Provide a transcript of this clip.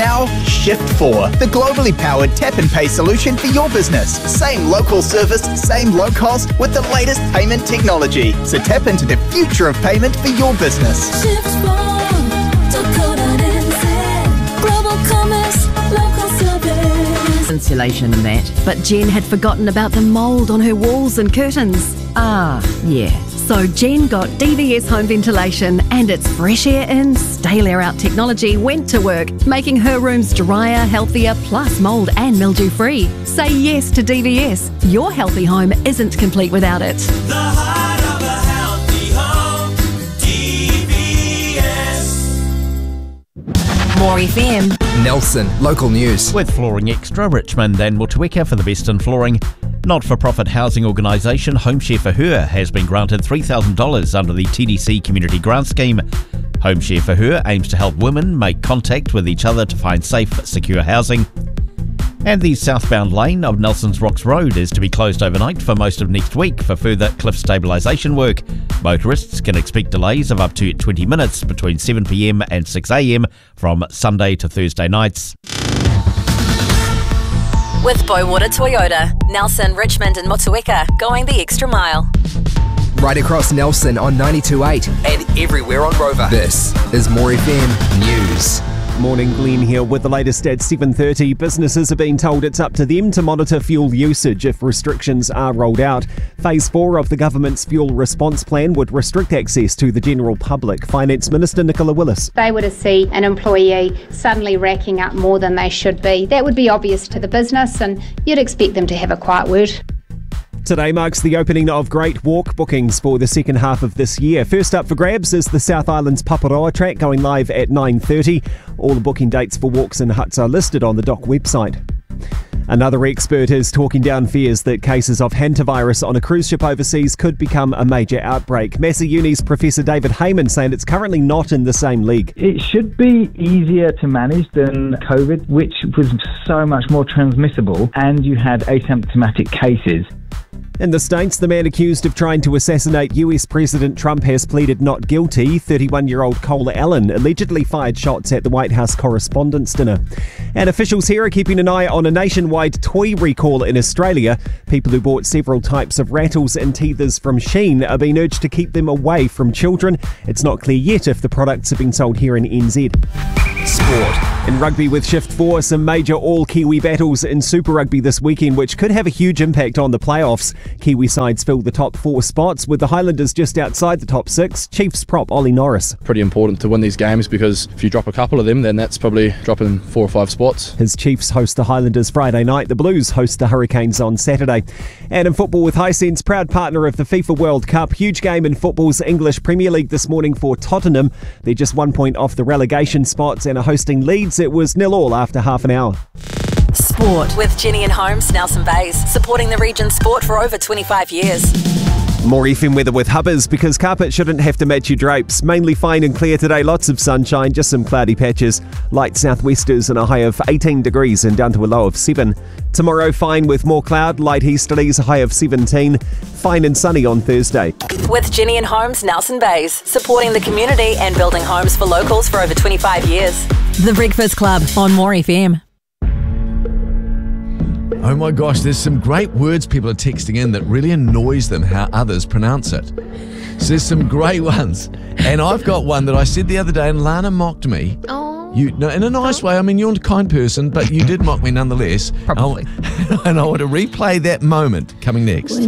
Now, Shift4, the globally powered tap and pay solution for your business. Same local service, same low cost with the latest payment technology. So tap into the future of payment for your business. Global commerce, local service. Insulation and that, but Jen had forgotten about the mould on her walls and curtains. Yeah. So Jen got DVS Home Ventilation and its fresh air in, stale air out technology went to work, making her rooms drier, healthier, plus mould and mildew free. Say yes to DVS. Your healthy home isn't complete without it. The heart of a healthy home, DVS. More FM. Nelson, local news. With Flooring Extra, Richmond and Motueka for the best in flooring. Not-for-profit housing organisation Home Share for Her has been granted $3,000 under the TDC Community Grant Scheme. Home Share for Her aims to help women make contact with each other to find safe, secure housing. And the southbound lane of Nelson's Rocks Road is to be closed overnight for most of next week for further cliff stabilisation work. Motorists can expect delays of up to 20 minutes between 7pm and 6am from Sunday to Thursday nights. With Bowater Toyota, Nelson, Richmond and Motueka, going the extra mile. Right across Nelson on 92.8 and everywhere on Rover. This is More FM News. Morning, Glenn here with the latest at 7:30. Businesses are being told it's up to them to monitor fuel usage if restrictions are rolled out. Phase 4 of the government's fuel response plan would restrict access to the general public. Finance Minister Nicola Willis. They were to see an employee suddenly racking up more than they should be, that would be obvious to the business and you'd expect them to have a quiet word. Today marks the opening of Great Walk bookings for the second half of this year. First up for grabs is the South Island's Paparoa track going live at 9:30. All the booking dates for walks and huts are listed on the DOC website. Another expert is talking down fears that cases of hantavirus on a cruise ship overseas could become a major outbreak. Massey Uni's Professor David Heyman saying it's currently not in the same league. It should be easier to manage than COVID, which was so much more transmissible, and you had asymptomatic cases. In the States, the man accused of trying to assassinate US President Trump has pleaded not guilty. 31-year-old Cole Allen allegedly fired shots at the White House Correspondents' Dinner. And officials here are keeping an eye on a nationwide toy recall in Australia. People who bought several types of rattles and teethers from Shein are being urged to keep them away from children. It's not clear yet if the products have been sold here in NZ. Sport. In rugby with Shift 4, some major all-Kiwi battles in Super Rugby this weekend, which could have a huge impact on the playoffs. Kiwi sides fill the top 4 spots, with the Highlanders just outside the top 6. Chiefs prop Ollie Norris. Pretty important to win these games because if you drop a couple of them, then that's probably dropping 4 or 5 spots. His Chiefs host the Highlanders Friday night. The Blues host the Hurricanes on Saturday. And in football with Hisense, proud partner of the FIFA World Cup. Huge game in football's English Premier League this morning for Tottenham. They're just 1 point off the relegation spots and are hosting Leeds. It was 0-0 after half an hour. Sport with Jenny and Holmes, Nelson Bays, supporting the region's sport for over 25 years. More FM weather with Hubbers, because carpet shouldn't have to match your drapes. Mainly fine and clear today, lots of sunshine, just some cloudy patches. Light southwesters and a high of 18 degrees and down to a low of 7. Tomorrow fine with more cloud, light easterlies, a high of 17. Fine and sunny on Thursday. With Jenny and Holmes, Nelson Bays, supporting the community and building homes for locals for over 25 years. The Breakfast Club on More FM. Oh my gosh, there's some great words people are texting in that really annoys them how others pronounce it. So there's some great ones. And I've got one that I said the other day and Lana mocked me. Oh. In a nice way. I mean, you're a kind person, but you did mock me nonetheless. Probably. And I want to replay that moment coming next.